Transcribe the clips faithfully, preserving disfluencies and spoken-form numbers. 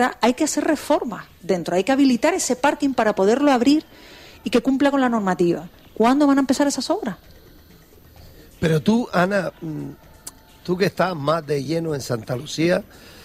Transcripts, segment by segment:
hay que hacer reformas dentro, hay que habilitar ese parking para poderlo abrir y que cumpla con la normativa. ¿Cuándo van a empezar esas obras? Pero tú, Ana, tú que estás más de lleno en Santa Lucía,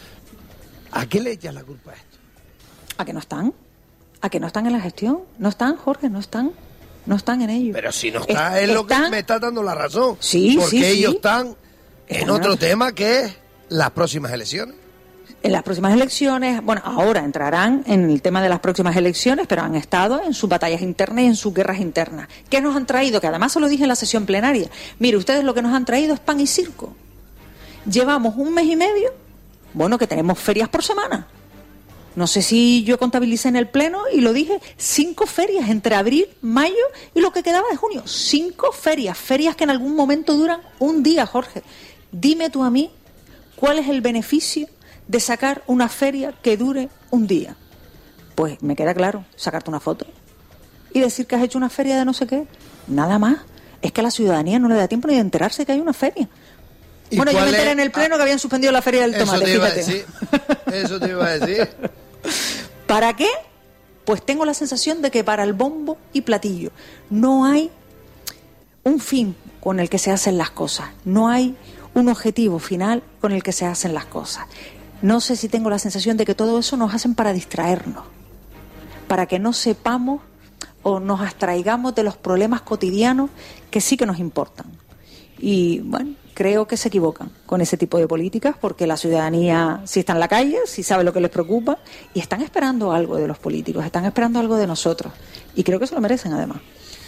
¿a qué le echas la culpa a esto? ¿A que no están? ¿A que no están en la gestión? ¿No están, Jorge? ¿No están? No están en ello. Pero si no está, es, es lo que me está dando la razón. Sí, porque sí, ellos sí. están en están otro en... tema que es las próximas elecciones. En las próximas elecciones, bueno, ahora entrarán en el tema de las próximas elecciones, pero han estado en sus batallas internas y en sus guerras internas. ¿Qué nos han traído? Que además se lo dije en la sesión plenaria. Mire, ustedes lo que nos han traído es pan y circo. Llevamos un mes y medio, bueno, que tenemos ferias por semana. No sé si yo contabilicé en el pleno y lo dije, cinco ferias entre abril, mayo y lo que quedaba de junio. Cinco ferias, ferias que en algún momento duran un día, Jorge. Dime tú a mí, ¿cuál es el beneficio de sacar una feria que dure un día? Pues me queda claro, sacarte una foto y decir que has hecho una feria de no sé qué. Nada más. Es que a la ciudadanía no le da tiempo ni de enterarse que hay una feria. Bueno, yo me enteré es? en el pleno ah, que habían suspendido la feria del tomate, eso te iba fíjate. A decir, eso te iba a decir. ¿Para qué? Pues tengo la sensación de que para el bombo y platillo no hay un fin con el que se hacen las cosas. No hay un objetivo final con el que se hacen las cosas. No sé si tengo la sensación de que todo eso nos hacen para distraernos, para que no sepamos o nos abstraigamos de los problemas cotidianos que sí que nos importan. Y bueno, creo que se equivocan con ese tipo de políticas porque la ciudadanía sí está en la calle, sí sabe lo que les preocupa y están esperando algo de los políticos, están esperando algo de nosotros y creo que se lo merecen además.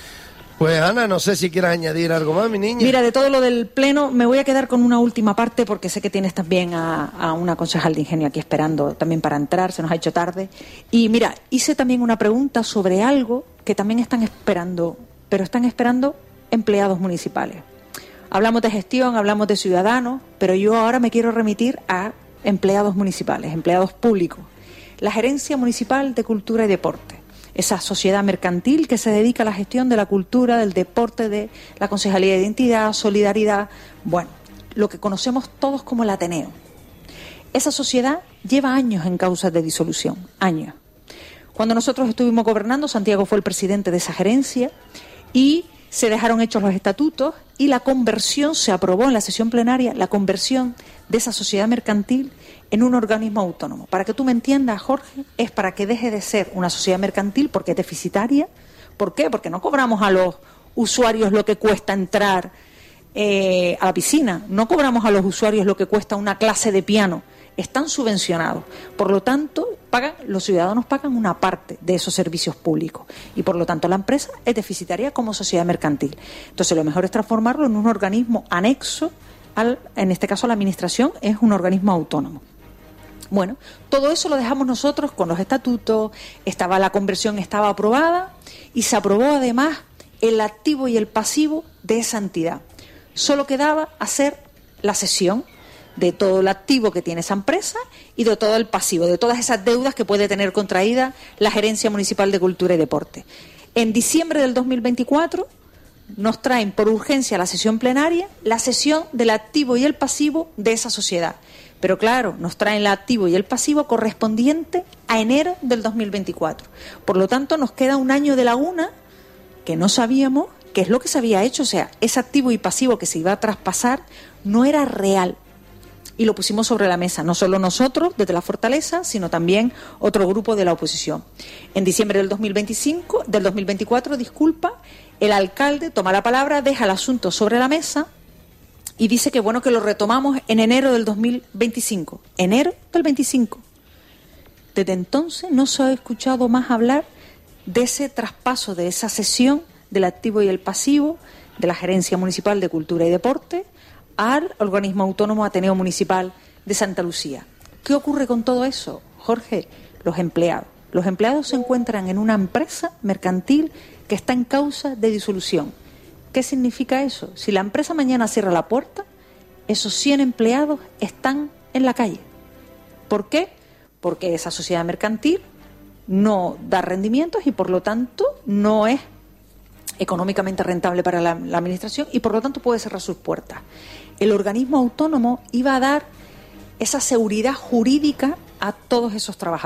Pues Ana, no sé si quieres añadir algo más, mi niña. Mira, de todo lo del pleno me voy a quedar con una última parte porque sé que tienes también a, a una concejal de Ingenio aquí esperando también para entrar, se nos ha hecho tarde. Y mira, hice también una pregunta sobre algo que también están esperando, pero están esperando empleados municipales. Hablamos de gestión, hablamos de ciudadanos, pero yo ahora me quiero remitir a empleados municipales, empleados públicos. La Gerencia Municipal de Cultura y Deporte. Esa sociedad mercantil que se dedica a la gestión de la cultura, del deporte, de la Concejalía de Identidad, Solidaridad, bueno, lo que conocemos todos como el Ateneo. Esa sociedad lleva años en causas de disolución, años. Cuando nosotros estuvimos gobernando, Santiago fue el presidente de esa gerencia y se dejaron hechos los estatutos y la conversión, se aprobó en la sesión plenaria, la conversión de esa sociedad mercantil en un organismo autónomo. Para que tú me entiendas, Jorge, es para que deje de ser una sociedad mercantil porque es deficitaria. ¿Por qué? Porque no cobramos a los usuarios lo que cuesta entrar eh, a la piscina, no cobramos a los usuarios lo que cuesta una clase de piano, están subvencionados. Por lo tanto, pagan, los ciudadanos pagan una parte de esos servicios públicos y por lo tanto la empresa es deficitaria como sociedad mercantil. Entonces lo mejor es transformarlo en un organismo anexo, al, en este caso la administración es un organismo autónomo. Bueno, todo eso lo dejamos nosotros con los estatutos, estaba la conversión, estaba aprobada y se aprobó además el activo y el pasivo de esa entidad. Solo quedaba hacer la cesión de todo el activo que tiene esa empresa y de todo el pasivo, de todas esas deudas que puede tener contraída la Gerencia Municipal de Cultura y Deporte. En diciembre del dos mil veinticuatro nos traen por urgencia a la sesión plenaria la cesión del activo y el pasivo de esa sociedad. Pero claro, nos traen el activo y el pasivo correspondiente a enero del dos mil veinticuatro. Por lo tanto, nos queda un año de laguna que no sabíamos qué es lo que se había hecho. O sea, ese activo y pasivo que se iba a traspasar no era real. Y lo pusimos sobre la mesa, no solo nosotros desde la Fortaleza, sino también otro grupo de la oposición. En diciembre del dos mil veinticinco, del dos mil veinticuatro, disculpa, el alcalde toma la palabra, deja el asunto sobre la mesa y dice que bueno que lo retomamos en enero del dos mil veinticinco. Enero del veinticinco. Desde entonces no se ha escuchado más hablar de ese traspaso, de esa cesión del activo y el pasivo de la Gerencia Municipal de Cultura y Deporte al organismo autónomo Ateneo Municipal de Santa Lucía. ¿Qué ocurre con todo eso, Jorge? Los empleados. Los empleados se encuentran en una empresa mercantil que está en causa de disolución. ¿Qué significa eso? Si la empresa mañana cierra la puerta, esos cien empleados están en la calle. ¿Por qué? Porque esa sociedad mercantil no da rendimientos y por lo tanto no es económicamente rentable para la, la administración y por lo tanto puede cerrar sus puertas. El organismo autónomo iba a dar esa seguridad jurídica a todos esos trabajadores.